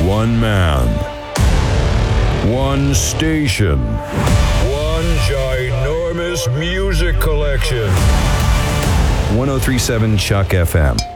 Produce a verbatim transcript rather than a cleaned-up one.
One man. One station. One ginormous music collection. ten thirty-seven Chuck F M.